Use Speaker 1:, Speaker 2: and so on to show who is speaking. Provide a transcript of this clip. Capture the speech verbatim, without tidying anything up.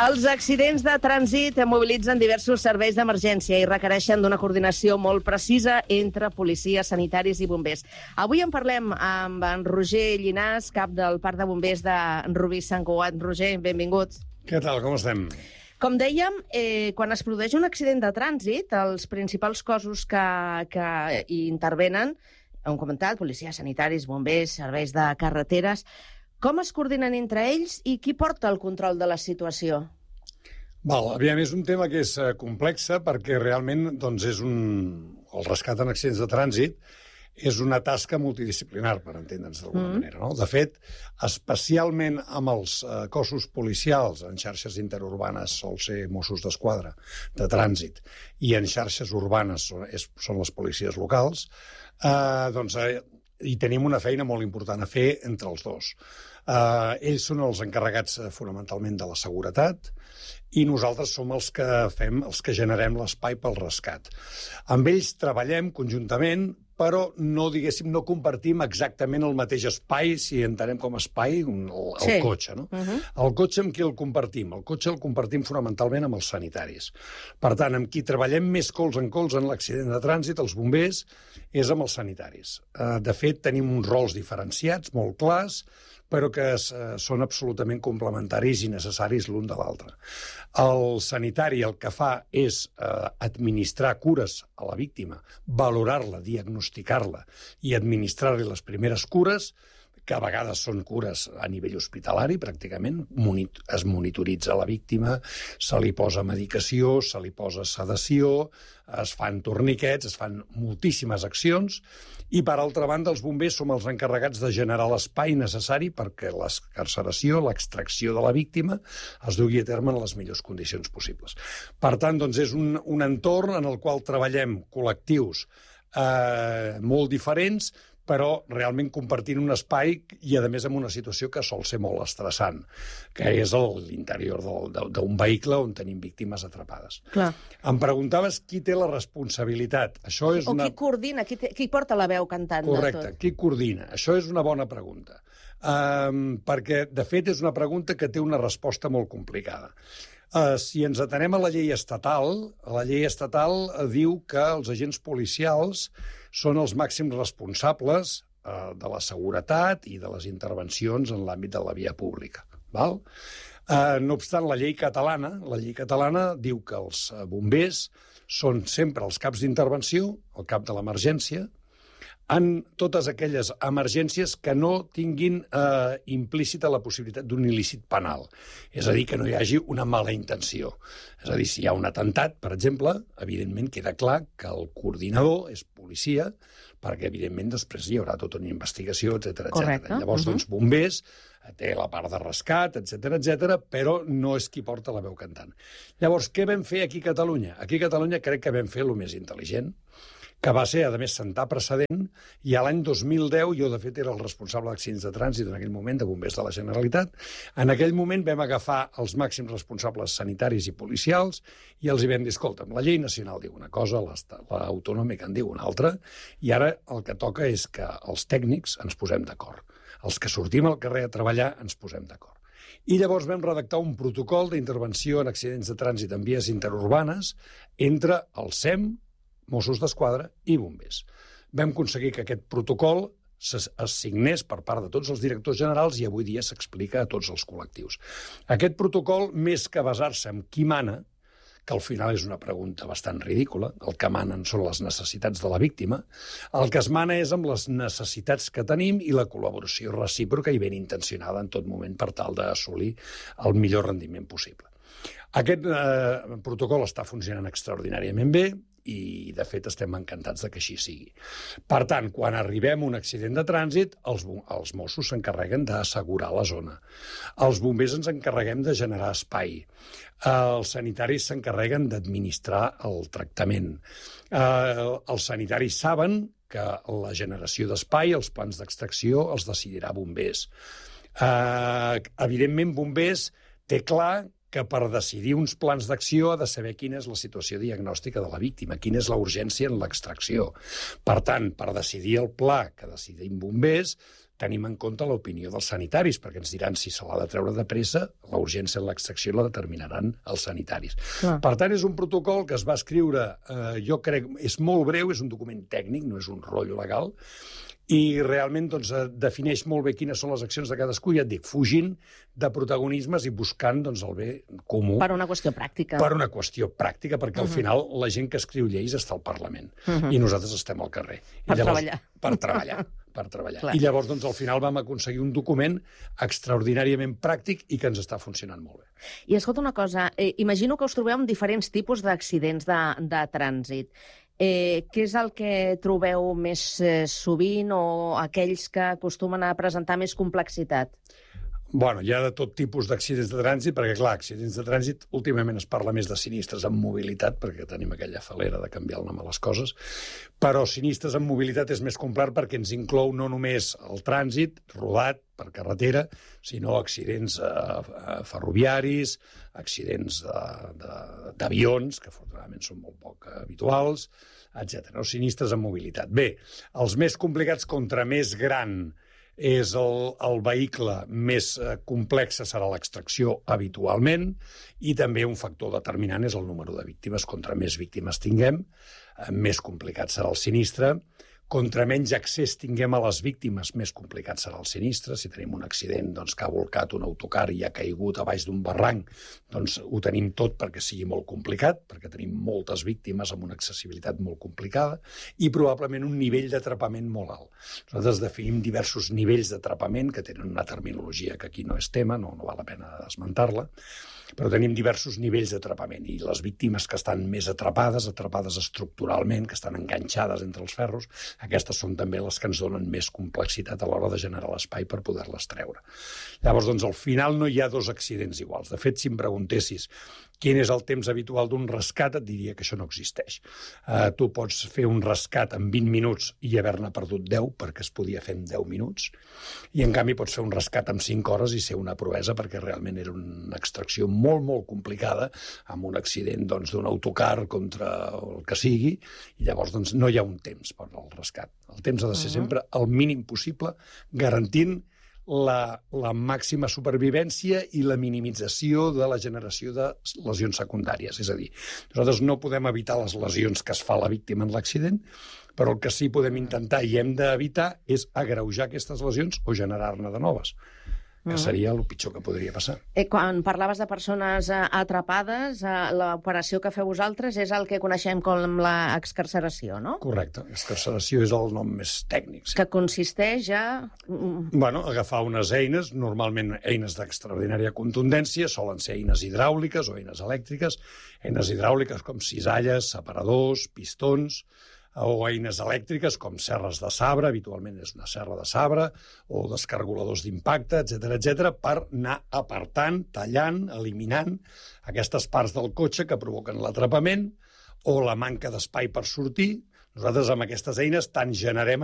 Speaker 1: Els accidents de trànsit mobilitzen diversos serveis d'emergència i requereixen d'una coordinació molt precisa entre policies, sanitaris i bombers. Avui en parlem amb en Roger Llinàs, cap del Parc de Bombers de Rubí Sant Cugat. Roger, benvingut.
Speaker 2: Què tal, com estem?
Speaker 1: Com dèiem, eh, quan es produeix un accident de trànsit, els principals cossos que, que hi intervenen, hem comentat, policies, sanitaris, bombers, serveis de carreteres. Com es coordinen entre ells i qui porta el control de la situació?
Speaker 2: Val, aviam, és un tema que és uh, complex perquè realment doncs, és un... el rescat en accidents de trànsit és una tasca multidisciplinar, per entendre'ns d'alguna mm. manera. No? De fet, especialment amb els uh, cossos policials, en xarxes interurbanes sol ser Mossos d'Esquadra de trànsit, i en xarxes urbanes són, és, són les policies locals, uh, doncs uh, hi tenim una feina molt important a fer entre els dos. Uh, ells són els encarregats uh, fonamentalment de la seguretat i nosaltres som els que fem, els que generem l'espai pel rescat. Amb ells treballem conjuntament, però no, diguéssim, no compartim exactament el mateix espai, si entenem com a espai, el, el sí. cotxe. No? Uh-huh. El cotxe amb qui el compartim? El cotxe el compartim fonamentalment amb els sanitaris. Per tant, amb qui treballem més cols en cols en l'accident de trànsit, els bombers, és amb els sanitaris. De fet, tenim uns rols diferenciats, molt clars, però que són absolutament complementaris i necessaris l'un de l'altre. El sanitari el que fa és eh, administrar cures a la víctima, valorar-la, diagnosticar-la i administrar-li les primeres cures, que a vegades són cures a nivell hospitalari, pràcticament, es monitoritza la víctima, se li posa medicació, se li posa sedació, es fan torniquets, es fan moltíssimes accions, i per altra banda els bombers som els encarregats de generar l'espai necessari perquè l'excarceració, l'extracció de la víctima es dugui a terme en les millors condicions possibles. Per tant, doncs, és un, un entorn en el qual treballem col·lectius eh, molt diferents, però realment compartint un espai i, a més, en una situació que sol ser molt estressant, que és l'interior d'un vehicle on tenim víctimes atrapades. Clar. Em preguntaves qui té la responsabilitat. Això és
Speaker 1: o
Speaker 2: una...
Speaker 1: qui coordina, qui, té, qui porta la veu cantant de tot.
Speaker 2: Correcte, qui coordina. Això és una bona pregunta, um, perquè, de fet, és una pregunta que té una resposta molt complicada. Uh, si ens atenem a la llei estatal, la llei estatal uh, diu que els agents policials són els màxims responsables uh, de la seguretat i de les intervencions en l'àmbit de la via pública. Val? Uh, no obstant, la llei catalana, la llei catalana diu que els uh, bombers són sempre els caps d'intervenció, el cap de l'emergència, en totes aquelles emergències que no tinguin eh, implícita la possibilitat d'un il·lícit penal. És a dir, que no hi hagi una mala intenció. És a dir, si hi ha un atemptat, per exemple, evidentment queda clar que el coordinador és policia, perquè, evidentment, després hi haurà tota una investigació, etcètera, etcètera. Llavors, uh-huh. doncs, bombers, té la part de rescat, etcètera, etcètera, però no és qui porta la veu cantant. Llavors, què vam fer aquí a Catalunya? Aquí a Catalunya crec que vam fer el més intel·ligent, que va ser, a més, sentar precedent, i a l'any dos mil deu, jo, de fet, era el responsable d'accidents de trànsit en aquell moment, de bombers de la Generalitat. En aquell moment vam agafar els màxims responsables sanitaris i policials i els hi vam dir, escolta'm, la llei nacional diu una cosa, l'autonòmica en diu una altra, i ara el que toca és que els tècnics ens posem d'acord. Els que sortim al carrer a treballar ens posem d'acord. I llavors vam redactar un protocol d'intervenció en accidents de trànsit en vies interurbanes entre el S E M, Mossos d'Esquadra i bombers. Vam aconseguir que aquest protocol es signés per part de tots els directors generals i avui dia s'explica a tots els col·lectius. Aquest protocol, més que basar-se en qui mana, que al final és una pregunta bastant ridícula, el que manen són les necessitats de la víctima, el que es mana és amb les necessitats que tenim i la col·laboració recíproca i ben intencionada en tot moment per tal d'assolir el millor rendiment possible. Aquest eh, protocol està funcionant extraordinàriament bé i, de fet, estem encantats de que així sigui. Per tant, quan arribem a un accident de trànsit, els, els Mossos s'encarreguen d'assegurar la zona. Els bombers ens encarreguem de generar espai. Els sanitaris s'encarreguen d'administrar el tractament. Eh, els sanitaris saben que la generació d'espai, els plans d'extracció, els decidirà bombers. Eh, evidentment, bombers té clar que per decidir uns plans d'acció ha de saber quina és la situació diagnòstica de la víctima, quina és la urgència en l'extracció. Per tant, per decidir el pla que decidim bombers, tenim en compte l'opinió dels sanitaris, perquè ens diran si se l'ha de treure de pressa, la urgència en l'extracció la determinaran els sanitaris.
Speaker 1: Clar.
Speaker 2: Per tant, és un protocol que es va escriure, eh, jo crec, és molt breu, és un document tècnic, no és un rotllo legal, i realment doncs, defineix molt bé quines són les accions de cadascú, ja et dic, fugint de protagonismes i buscant doncs, el bé comú.
Speaker 1: Per una qüestió pràctica.
Speaker 2: Per una qüestió pràctica, perquè al
Speaker 1: Uh-huh.
Speaker 2: final la gent que escriu lleis està al Parlament
Speaker 1: Uh-huh.
Speaker 2: i nosaltres estem al carrer.
Speaker 1: Per
Speaker 2: I llavors,
Speaker 1: treballar.
Speaker 2: Per treballar. Per treballar.
Speaker 1: Clar.
Speaker 2: I llavors, doncs, al final vam aconseguir un document extraordinàriament pràctic i que ens està funcionant molt bé.
Speaker 1: I escolta una cosa, eh, imagino que us trobeu amb diferents tipus d'accidents de, de trànsit. Eh, què és el que trobeu més eh, sovint o aquells que acostumen a presentar més complexitat?
Speaker 2: Bueno, hi ha de tot tipus d'accidents de trànsit, perquè, clar, accidents de trànsit, últimament es parla més de sinistres en mobilitat, perquè tenim aquella falera de canviar el nom a les coses, però sinistres en mobilitat és més complet perquè ens inclou no només el trànsit rodat per carretera, sinó accidents eh, eh, ferroviaris, accidents de- de- d'avions, que afortunadament són molt poc habituals, etcètera. No? Sinistres en mobilitat. Bé, els més complicats, contra més gran és el, el vehicle, més eh, complex serà l'extracció habitualment, i també un factor determinant és el número de víctimes. Contra més víctimes tinguem, eh, més complicat serà el sinistre. Contra menys accés tinguem a les víctimes, més complicat serà el sinistre. Si tenim un accident doncs, que ha volcat un autocar i ha caigut a baix d'un barranc, doncs ho tenim tot perquè sigui molt complicat, perquè tenim moltes víctimes amb una accessibilitat molt complicada i probablement un nivell d'atrapament molt alt. Nosaltres definim diversos nivells d'atrapament que tenen una terminologia que aquí no és tema, no, no val la pena esmentar-la, però tenim diversos nivells d'atrapament i les víctimes que estan més atrapades, atrapades estructuralment, que estan enganxades entre els ferros, aquestes són també les que ens donen més complexitat a l'hora de generar l'espai per poder-les treure. Llavors, doncs, al final no hi ha dos accidents iguals. De fet, si em preguntessis quin és el temps habitual d'un rescat, et diria que això no existeix. Uh, tu pots fer un rescat en vint minuts i haver-ne perdut deu, perquè es podia fer en deu minuts, i en canvi pots fer un rescat en cinc hores i ser una proesa, perquè realment era una extracció molt, molt complicada, amb un accident doncs, d'un autocar contra el que sigui, i llavors doncs, no hi ha un temps per al rescat. El temps ha de ser sempre el mínim possible, garantint la, la màxima supervivència i la minimització de la generació de lesions secundàries. És a dir, nosaltres no podem evitar les lesions que es fa a la víctima en l'accident, però el que sí podem intentar i hem d'evitar és agreujar aquestes lesions o generar-ne de noves, que seria el pitjor que podria passar.
Speaker 1: Eh, quan parlaves de persones eh, atrapades, eh, l'operació que feu vosaltres és el que coneixem com l'excarceració, no?
Speaker 2: Correcte. Excarceració és el nom més tècnic. Sí.
Speaker 1: Que consisteix a...
Speaker 2: Bueno, agafar unes eines, normalment eines d'extraordinària contundència, solen ser eines hidràuliques o eines elèctriques, eines hidràuliques com cisalles, separadors, pistons, o eines elèctriques com serres de sabre, habitualment és una serra de sabre, o descargoladors d'impacte, etcètera, etcètera, per anar apartant, tallant, eliminant aquestes parts del cotxe que provoquen l'atrapament o la manca d'espai per sortir. Nosaltres amb aquestes eines tant generem